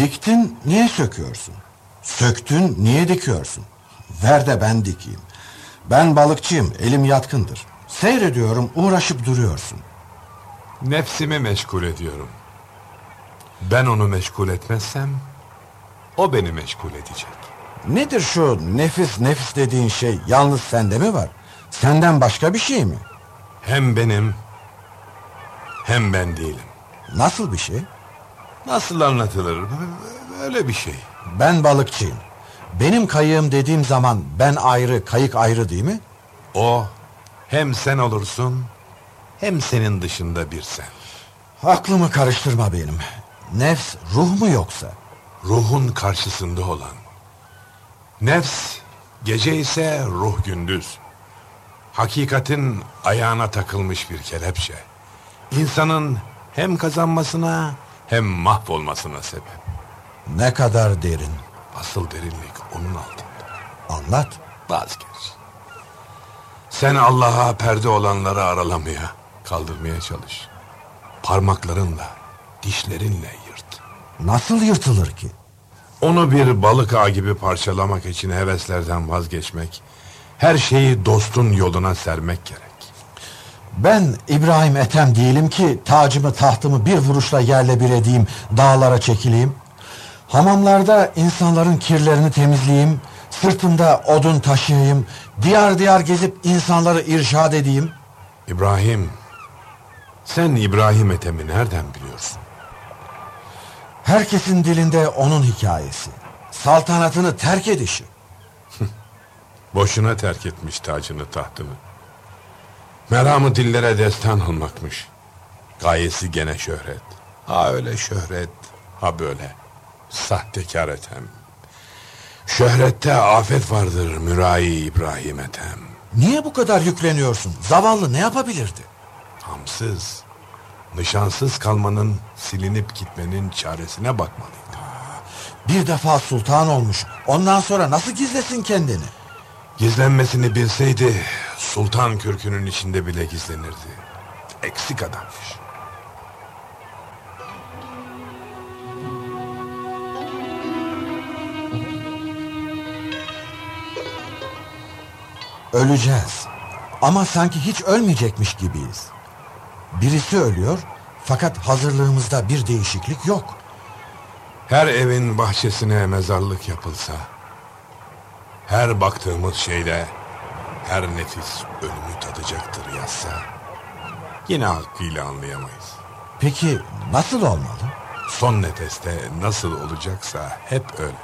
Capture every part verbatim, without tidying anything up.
Diktin, niye söküyorsun? Söktün, niye dikiyorsun? Ver de ben dikeyim. Ben balıkçıyım, elim yatkındır. Seyrediyorum, uğraşıp duruyorsun. Nefsimi meşgul ediyorum. Ben onu meşgul etmezsem o beni meşgul edecek. Nedir şu nefis nefis dediğin şey? Yalnız sende mi var? Senden başka bir şey mi? Hem benim hem ben değilim. Nasıl bir şey? Nasıl anlatılır? Öyle bir şey. Ben balıkçıyım. Benim kayığım dediğim zaman ben ayrı, kayık ayrı değil mi? O hem sen olursun hem senin dışında bir sen. Aklımı karıştırma benim. Nefs ruh mu yoksa? Ruhun karşısında olan. Nefs gece ise ruh gündüz. Hakikatin ayağına takılmış bir kelepçe. İnsanın hem kazanmasına hem mahvolmasına sebep. Ne kadar derin. Asıl derinlik onun altında. Anlat. Vazgeç. Sen Allah'a perde olanları aralamaya, kaldırmaya çalış. Parmaklarınla, dişlerinle yırt. Nasıl yırtılır ki? Onu bir balık ağı gibi parçalamak için heveslerden vazgeçmek, her şeyi dostun yoluna sermek gerek. Ben İbrahim Ethem değilim ki tacımı tahtımı bir vuruşla yerle bir edeyim, dağlara çekileyim. Hamamlarda insanların kirlerini temizleyeyim, sırtımda odun taşıyayım, diyar diyar gezip insanları irşad edeyim. İbrahim, sen İbrahim Ethem'i nereden biliyorsun? Herkesin dilinde onun hikayesi. Saltanatını terk edişi. Boşuna terk etmiş tacını tahtını. Meramı dillere destan olmakmış. Gayesi gene şöhret. Ha öyle şöhret, ha böyle. Sahtekar Ethem. Şöhrette afet vardır mürai İbrahim Ethem. Niye bu kadar yükleniyorsun? Zavallı ne yapabilirdi? Hamsız, nişansız kalmanın, silinip gitmenin çaresine bakmalıydı. Bir defa sultan olmuş. Ondan sonra nasıl gizlesin kendini? Gizlenmesini bilseydi sultan kürkünün içinde bile gizlenirdi. Eksik adammış. Öleceğiz. Ama sanki hiç ölmeyecekmiş gibiyiz. Birisi ölüyor fakat hazırlığımızda bir değişiklik yok. Her evin bahçesine mezarlık yapılsa, her baktığımız şeyde her nefis ölümü tadacaktır yazsa, yine hakkıyla anlayamayız. Peki nasıl olmalı? Son nefeste nasıl olacaksa hep öyle.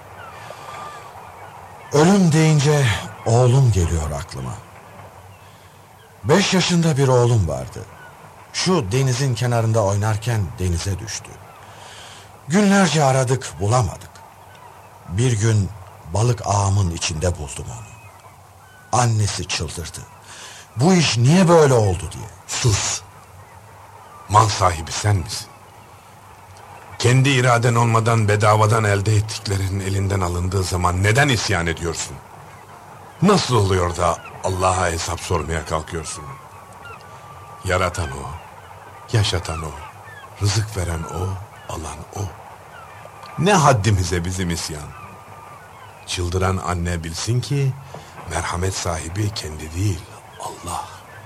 Ölüm deyince oğlum geliyor aklıma. Beş yaşında bir oğlum vardı. Şu denizin kenarında oynarken denize düştü. Günlerce aradık, bulamadık. Bir gün balık ağımın içinde buldum onu. Annesi çıldırdı. Bu iş niye böyle oldu diye. Sus! Mal sahibi sen misin? Kendi iraden olmadan bedavadan elde ettiklerin elinden alındığı zaman neden isyan ediyorsun? Nasıl oluyor da Allah'a hesap sormaya kalkıyorsun? Yaratan o, yaşatan o, rızık veren o, alan o. Ne haddimize bizim isyan? Çıldıran anne bilsin ki merhamet sahibi kendi değil, Allah.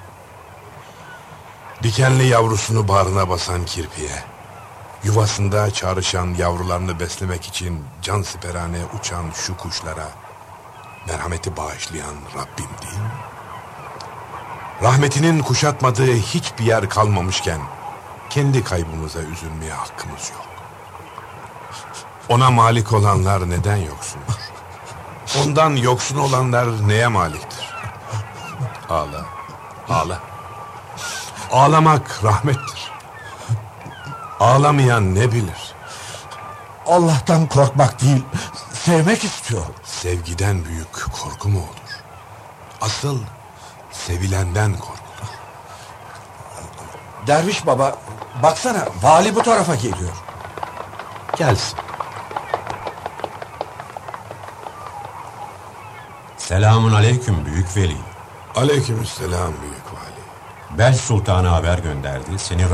Dikenli yavrusunu bağrına basan kirpiye, yuvasında çağrışan yavrularını beslemek için cansiperane uçan şu kuşlara merhameti bağışlayan Rabbim değil mi? Rahmetinin kuşatmadığı hiçbir yer kalmamışken kendi kaybımıza üzülmeye hakkımız yok. Ona malik olanlar neden yoksundur? Ondan yoksun olanlar neye maliktir? Ağla, ağla. Ağlamak rahmettir. Ağlamayan ne bilir? Allah'tan korkmak değil, sevmek istiyor. Sevgiden büyük korku mu olur? Asıl sevilenden korkulur. Derviş baba, baksana vali bu tarafa geliyor. Gelsin. Selamun aleyküm büyük veli. Aleykümselam büyük vali. Bel Sultan'a haber gönderdi. Seni